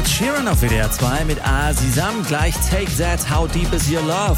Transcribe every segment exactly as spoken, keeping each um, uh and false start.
Ed Sheeran auf W D R zwei mit Azizam. Gleich Take That, How Deep Is Your Love?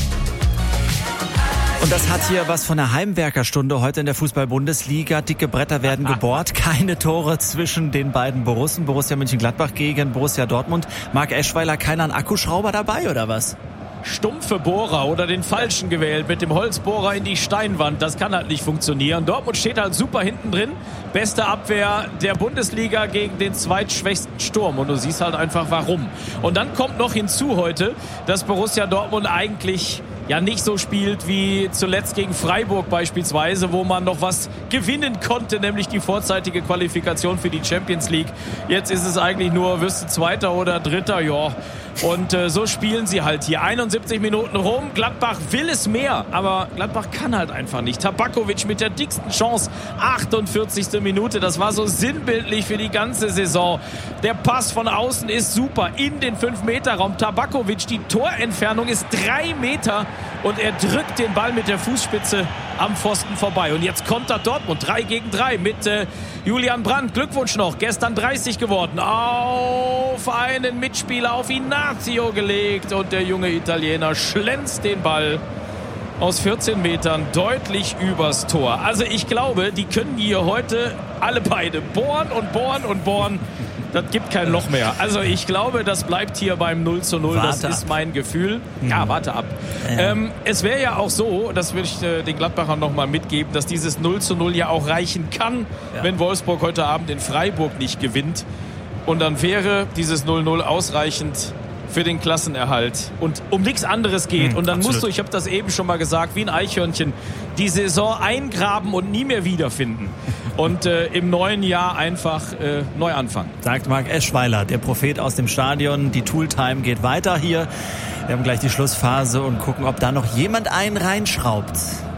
Und das hat hier was von einer Heimwerkerstunde heute in der Fußball-Bundesliga. Dicke Bretter werden gebohrt, keine Tore zwischen den beiden Borussen. Borussia Mönchengladbach gegen Borussia Dortmund. Marc Eschweiler, keiner ein Akkuschrauber dabei oder was? Stumpfe Bohrer oder den falschen gewählt mit dem Holzbohrer in die Steinwand. Das kann halt nicht funktionieren. Dortmund steht halt super hinten drin. Beste Abwehr der Bundesliga gegen den zweitschwächsten Sturm. Und du siehst halt einfach warum. Und dann kommt noch hinzu heute, dass Borussia Dortmund eigentlich ja nicht so spielt wie zuletzt gegen Freiburg beispielsweise, wo man noch was gewinnen konnte, nämlich die vorzeitige Qualifikation für die Champions League. Jetzt ist es eigentlich nur, wirst du Zweiter oder Dritter, ja. Und äh, so spielen sie halt hier. einundsiebzig Minuten rum, Gladbach will es mehr, aber Gladbach kann halt einfach nicht. Tabakovic mit der dicksten Chance, achtundvierzigste Minute, das war so sinnbildlich für die ganze Saison. Der Pass von außen ist super, in den fünf Meter Raum. Tabakovic, die Torentfernung ist drei Meter und er drückt den Ball mit der Fußspitze am Pfosten vorbei. Und jetzt kontert Dortmund drei gegen drei mit äh, Julian Brandt. Glückwunsch noch, gestern dreißig geworden. Auf einen Mitspieler, auf Ignazio gelegt und der junge Italiener schlänzt den Ball aus vierzehn Metern deutlich übers Tor. Also ich glaube, die können hier heute alle beide bohren und bohren und bohren. Das gibt kein Loch mehr. Also ich glaube, das bleibt hier beim null zu null. Warte das ist ab. mein Gefühl. Ja, warte ab. Ja. Ähm, es wäre ja auch so, das würde ich äh, den Gladbachern nochmal mitgeben, dass dieses null zu null ja auch reichen kann, Ja. wenn Wolfsburg heute Abend in Freiburg nicht gewinnt. Und dann wäre dieses null null ausreichend für den Klassenerhalt. Und um nichts anderes geht. Hm, und dann absolut. musst du, ich habe das eben schon mal gesagt, wie ein Eichhörnchen, die Saison eingraben und nie mehr wiederfinden. Und äh, im neuen Jahr einfach äh, neu anfangen. Sagt Marc Eschweiler, der Prophet aus dem Stadion. Die Tooltime geht weiter hier. Wir haben gleich die Schlussphase und gucken, ob da noch jemand einen reinschraubt.